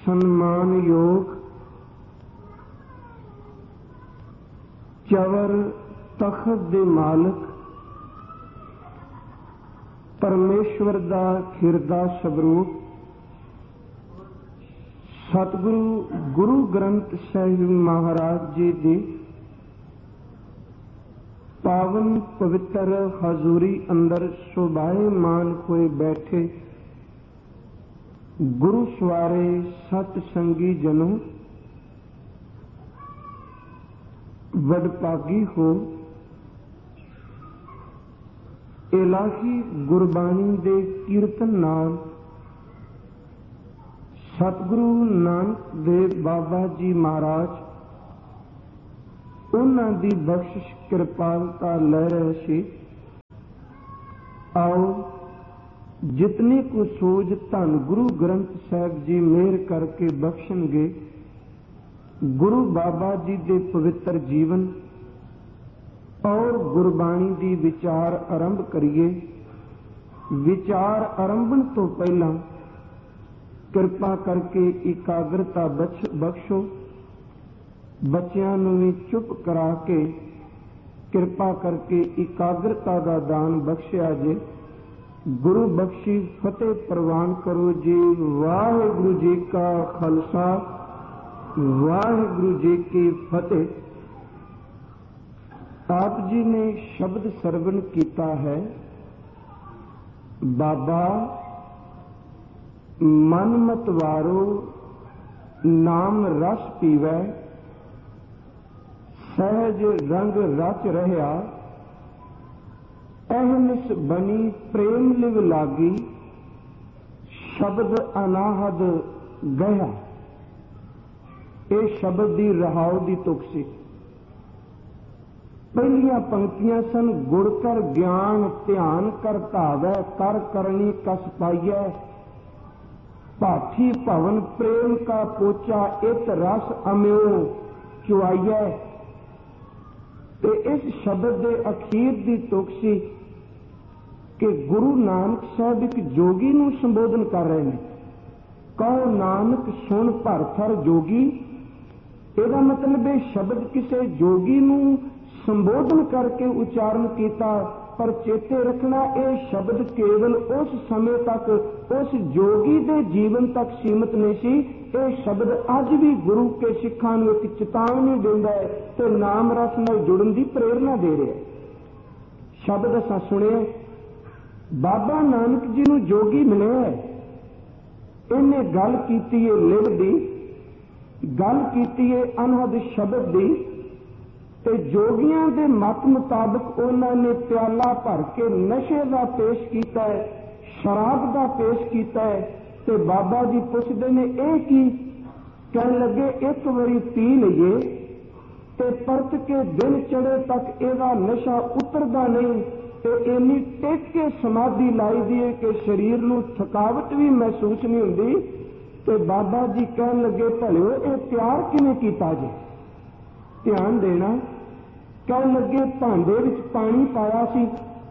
सन्मान योग चवर तखत दे मालिक परमेश्वर दा खिरदा स्वरूप सतगुरु गुरु ग्रंथ साहिब महाराज जी दी पावन पवित्र हजूरी अंदर शोभायमान होए बैठे गुरु सवारे सतसंगी जनों, वडभागी हो इलाही गुरबाणी दे कीर्तन नाल सतगुरु नानक देव बाबा जी महाराज उन्हां दी बख्शिश कृपालता लै रहे सी। आओ जितनी को सोच धन गुरु ग्रंथ साहिब जी मेहर करके बख्शणगे, गुरु बाबा जी दे पवित्र जीवन और गुरबाणी दी विचार आरंभ करिए। विचार आरंभण तो पहला कृपा करके एकाग्रता बख्शो। बच्चियां नूं भी चुप करा के कृपा करके एकाग्रता का दान बख्शिया जे। गुरु बख्शी फतेह प्रवान करो जी। वाहिगुरु जी का खालसा, वाहिगुरु जी की फतेह। आप जी ने शब्द सरवण किया है, बाबा मन मत वारो नाम रस पीवै, सहज रंग रच रहा, अहनिस बनी प्रेम लिव लागी, शब्द अनाहद गया। ये शब्द दी रहाव दी तुक सी। पहलियां पंक्तियां सन, गुड़ कर ज्ञान ध्यान कर धावै, कर करनी कस पाइयै, पाठी भवन प्रेम का पोचा, इत रस अम्यो चुआइए। ते इस शब्द के अखीर की तुक सी कि गुरु नानक साहब एक जोगी नूं संबोधन कर रहे हैं। कहो नानक सुन भर थर जोगी। ਇਹਦਾ मतलब है शब्द किसी जोगी नूं संबोधन करके उच्चारण किया, पर चेते रखना यह शब्द केवल उस समय तक उस जोगी के जीवन तक सीमित नहीं सी। यह शब्द अज भी गुरु के सिखां नूं एक चेतावनी देंदा है तो नाम रस नाल जुड़न की प्रेरणा दे रहा है। शब्द असां सुने, बाबा नानक जी नूं जोगी मिले है, इन्हें गल कीती है लिव दी, गल कीती है अनहद शब्द दी। ते जोगियां दे मत मुताबिक उन्होंने प्याला भर के नशे का पेश किया है, शराब का पेश किया है। ते बाबा जी पुछदे ने यह की, कहने लगे एक बारी पी लीए ते परत के दिन चढ़े तक ਇਹਦਾ नशा उतरदा नहीं। ते इन्नी टेक के समाधि लाई दी है कि शरीर नूं थकावट भी महसूस नहीं हुंदी। ते बाबा जी कहने लगे भलिओ ये प्यार किवें कीता जी? ध्यान देना। कहने लगे भांडे विच पानी पाया सी,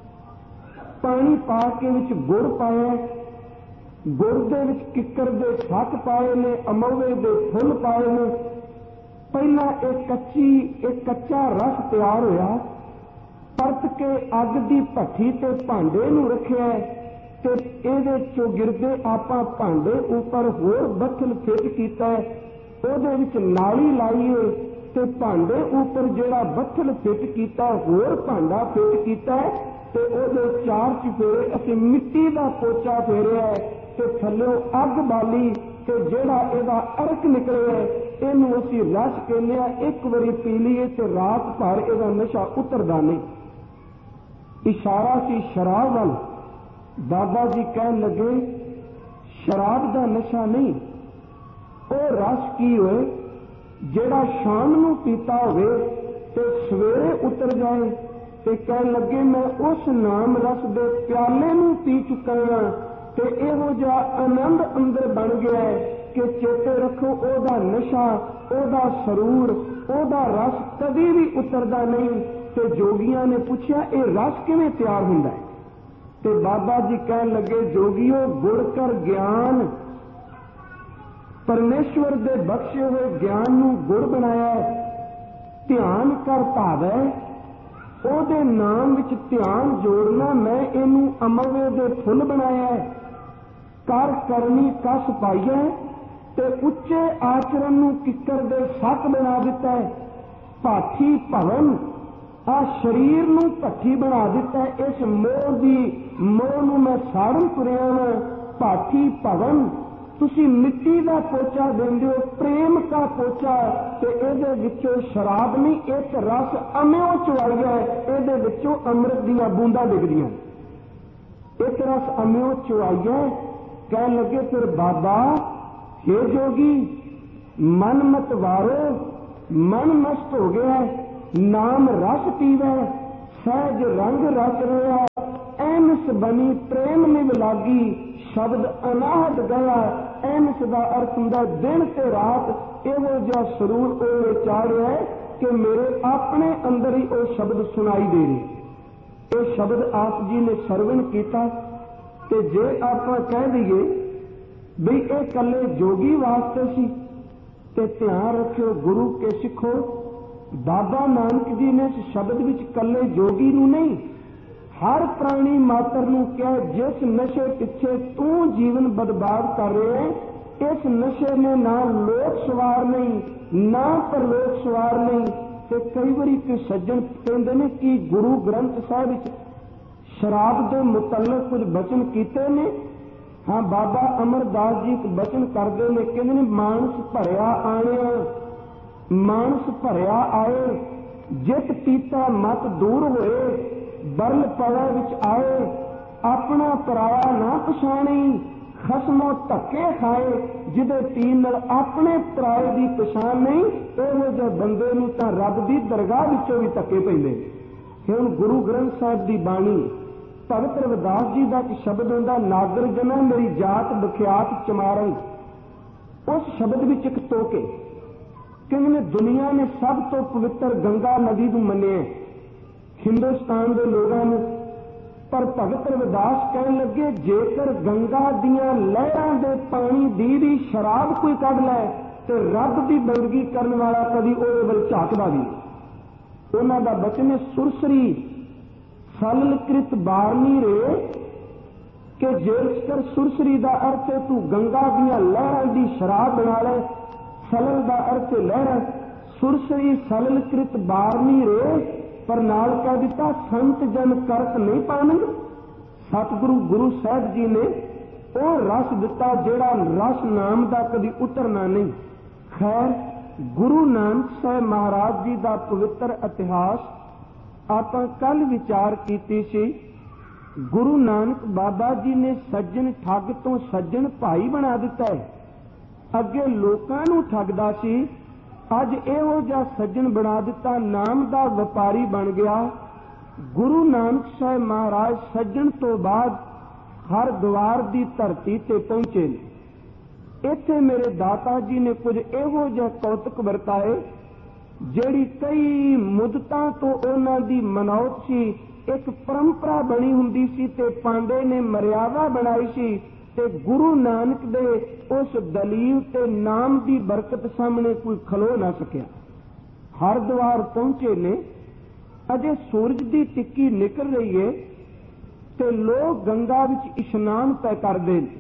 पानी पा के विच गुड़ पाया, गुड़ दे विच किक्कर दे फट पाए ने, अमोवे दे फुल पाए ने। पहला एक कच्चा रस तैयार होया, परत के अग दी भट्ठी ते भांडे नूं रखिया ते इहदे चौगिरदे आपां भांडे उपर होर बत्थल फिट कीता, उहदे विच नाली लाईए ते भांडे उपर जिहड़ा बत्थल फिट कीता होर भांडा फिट कीता ते उहदे चार चफेरे असीं मिट्टी दा पोचा फेरिया ते थल्लों अग बाली ते जिहड़ा इहदा अरक निकलिया इहनूं असीं रस कहने आ। एक वारी पी लीए ते रात भर इहदा नशा उतरदा नहीं। इशारा सी शराब वाल। बाबा जी कहन लगे शराब का नशा नहीं, वो रस की होए जेड़ा शाम नूं पीता होवे ते सवेरे उतर जाए। ते कहन लगे मैं उस नाम रस दे प्याले नूं पी चुका हां ते इहो जिहा आनंद अंदर बन गया है कि चेते रखो ओदा नशा, ओदा सरूर, ओदा रस कभी भी उतरदा नहीं। ते जोगियां ने पूछा ये रस किवें तैयार हुंदा है? ते बाबा जी कहन लगे जोगियो गुड़ कर ज्ञान परमेश्वर दे बख्शे हुए ज्ञान नूं गुड़ बनाया है। ध्यान कर भावै, ओदे नाम विच ध्यान जोड़ना, मैं इनू अमरवे दे फुल बनाया है। कर करनी कस पाई है, ते उच्चे आचरण नूं किकर दे सक बना दिता है। भाठी भवन, आ शरीर नूं भट्ठी बना दिता है। इस मोह दी मोह नूं मैं साड़न तुरिया वां। भाठी भवन, तुसी मिट्टी का पोचा देंदे हो, प्रेम का पोचा, ते इहदे विचों शराब नहीं, एक रस अम्यो चुआई है, इहदे विचों अमृत दीयां बूंदां डिगदियां। एक रस अम्यो चुआई है। कह लगे फिर बाबा, हे जोगी, मन मत वारो, मन नष्ट हो गया, नाम रस पीवै, सहज रंग रच रहा, एनस बनी प्रेम निभ लागी, शब्द अनाहत गया। एनस का अर्थ हुंदा दिन ते रात इहो जिहा सरूर ओले चाढ़िया है कि मेरे अपने अंदर ही वो शब्द सुनाई दे रहे। ये शब्द आप जी ने सरवण किया, ते जे आप कह दईए भी ये कले जोगी वास्ते सी, ते ध्यान रखियो गुरु के सिखो, बाबा नानक जी ने इस शब्द विच कले जोगी नूं नहीं, हर प्राणी मात्र नूं कहा, जिस नशे पिछे तू जीवन बर्बाद कर रहे हैं, इस नशे ने ना लोक सवार नहीं ना परलोक सवार नहीं। ते कई बारी कोई सज्जन कहते हैं कि गुरु ग्रंथ साहिब विच शराब के मुतल्लक कुछ बचन कीते ने। हाँ, बाबा अमरदास जी एक बचन करते हैं, कहते हैं मानस भरिया आणिया, मानस भरिया आए, जित पीता मत दूर होए, बरल पवै विच आए, अपना पराया ना पछाणी, खसमों धक्के खाए, जिदे पीन नाल अपने पराए की पछाण नहीं, इहो जिहे बंदे नूं तां रब की दरगाह विचों भी धक्के पैंदे। हुण गुरु ग्रंथ साहिब की बाणी भगत रविदास जी का एक शब्द हुंदा, नागर जना मेरी जात बख्यात चमारन। उस शब्द विच एक टोके कहने दुनिया ने सब तो पवित्र गंगा नदी नूं मन्निया हिंदुस्तान के लोगों ने, पर भगत रविदास कहन लगे जेकर गंगा दियां लहरां दे पानी दी भी शराब कोई कढ लै ते रब की बंदगी करने वाला कभी ओहदे वल झाकदा भी। उन्हां दा बचन है, सुरसरी सललकृत बारनी रे, कि जेकर सुरसरी का अर्थ है तू गंगा दियां लहरां दी शराब बना ले, सलल का अर्थ लहर, सुरसरी सललकृत बारनी रे, पर नाल कह दिता संत जन करत नहीं पानंद। सतगुरु गुरु साहिब जी ने वो रस दिता जेड़ा रस नाम का कभी उतरना नहीं। खैर, गुरु नानक साहब महाराज जी का पवित्र इतिहास आप कल विचार कीती सी। गुरु नानक बाबा जी ने सज्जन ठग तो सज्जन भाई बना दिता है। अगे लोकां नूं ठगदा सी, अज इहो जिहा सज्जन बना दिता, नाम का व्यापारी बन गया। गुरु नानक साहब महाराज सज्जन तो बाद हरद्वार की धरती ते पहुंचे। इत्थे मेरे दाता जी ने कुछ इहो जिहा कौतुक वरताए जिहड़ी कई मुद्दतां तो उन्हां दी मनौत सी। एक परंपरा बनी हुंदी सी ते पांडे ने मर्यादा बनाई सी, ते गुरु नानक दे उस दलील ते नाम की बरकत सामने कोई खलो ना सकिया। हरद्वार पहुंचे ने, अजे सूरज की टिक्की निकल रही है ते लोग गंगा विच इशनान तय करते हैं।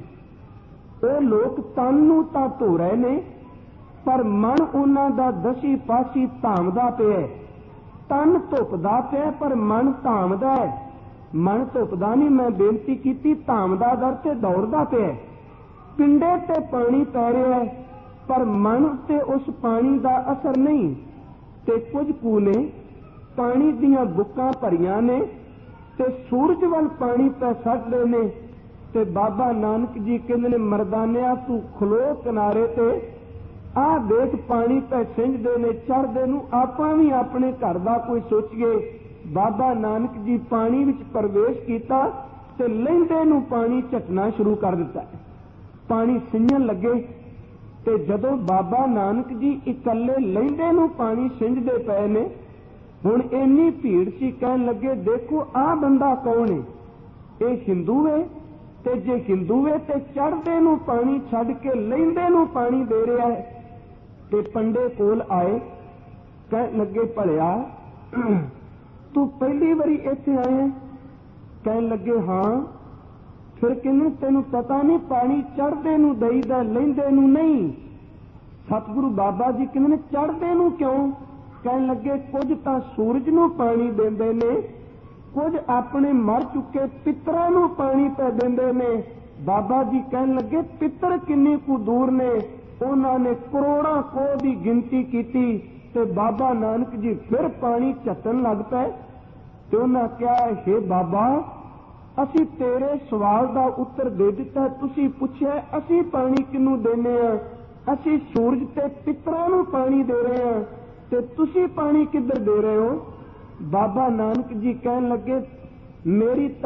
वो लोग तन नूं तां धो रहे ने, पर मन उन्हां दा दसी पासी धामदा पिया। तन धुपदा पिया पर मन धामदा है। मन धुपदा नहीं, मैं बेनती की, धामदा दर ते दौड़दा पिया। पिंडे ते पानी पै रहा है पर मन ते उस पानी का असर नहीं। ते कुछ कू ने पानी दियां बुक्कां भरियां ने ते सूरज वल पानी पै सटदे ने। ते बाबा नानक जी कहंदे ने, मरदानिया तू खलो किनारे ते, आ देख पानी पै सिंजदे ने, चढ़दे नूं आपां भी अपने घर दा कोई सोचीए। बाबा नानक जी पानी विच प्रवेश किया ते लहिंदे नूं पानी झटना शुरू कर दिता। पानी सिंजण लगे ते जदों बाबा नानक जी इकल्ले लहिंदे नूं पानी सिंजदे पए ने, हुण इन्नी भीड़ सी, कहण लगे देखो आ बंदा कौन है, ये हिंदू है ਤੇ ਜੇ ਹਿੰਦੂ ਏ ਤੇ ਚੜ੍ਹਦੇ ਨੂੰ ਪਾਣੀ ਛੱਡ ਕੇ ਲਹਿੰਦੇ ਨੂੰ ਪਾਣੀ ਦੇ ਰਿਹਾ ਹੈ। ਤੇ ਪੰਡੇ ਕੋਲ ਆਏ, ਕਹਿਣ ਲੱਗੇ ਭਲਿਆ ਤੂੰ ਪਹਿਲੀ ਵਾਰੀ ਇੱਥੇ ਆਇਆ? ਕਹਿਣ ਲੱਗੇ ਹਾਂ। ਫਿਰ ਕਹਿੰਦੇ ਤੈਨੂੰ ਪਤਾ ਨਹੀਂ ਪਾਣੀ ਚੜ੍ਹਦੇ ਨੂੰ ਦੇਈਦਾ, ਲਹਿੰਦੇ ਨੂੰ ਨਹੀਂ। ਸਤਿਗੁਰੂ ਬਾਬਾ ਜੀ ਕਹਿੰਦੇ ਨੇ ਚੜ੍ਹਦੇ ਨੂੰ ਕਿਉਂ? ਕਹਿਣ ਲੱਗੇ ਕੁਝ ਤਾਂ ਸੂਰਜ ਨੂੰ ਪਾਣੀ ਦਿੰਦੇ ਨੇ, ਕੁਝ ਆਪਣੇ ਮਰ ਚੁੱਕੇ ਪਿੱਤਰਾਂ ਨੂੰ ਪਾਣੀ ਪੈ ਦਿੰਦੇ ਨੇ। ਬਾਬਾ ਜੀ ਕਹਿਣ ਲੱਗੇ ਪਿੱਤਰ ਕਿੰਨੇ ਕੁ ਦੂਰ ਨੇ? ਉਹਨਾਂ ਨੇ ਕਰੋੜਾਂ ਕੋਹ ਦੀ ਗਿਣਤੀ ਕੀਤੀ ਤੇ ਬਾਬਾ ਨਾਨਕ ਜੀ ਫਿਰ ਪਾਣੀ ਝੱਟਣ ਲੱਗ ਪਏ। ਤੇ ਉਹਨਾਂ ਕਿਹਾ ਹੇ ਬਾਬਾ, ਅਸੀਂ ਤੇਰੇ ਸਵਾਲ ਦਾ ਉੱਤਰ ਦੇ ਦਿੱਤਾ, ਤੁਸੀਂ ਪੁੱਛਿਆ ਅਸੀਂ ਪਾਣੀ ਕਿਹਨੂੰ ਦੇਨੇ ਆ? ਅਸੀਂ ਸੂਰਜ ਤੇ ਪਿੱਤਰਾਂ ਨੂੰ ਪਾਣੀ ਦੇ ਰਹੇ ਹਾਂ, ਤੇ ਤੁਸੀਂ ਪਾਣੀ ਕਿੱਧਰ ਦੇ ਰਹੇ ਹੋ? ਬਾਬਾ ਨਾਨਕ ਜੀ ਕਹਿਣ ਲੱਗੇ ਮੇਰੀ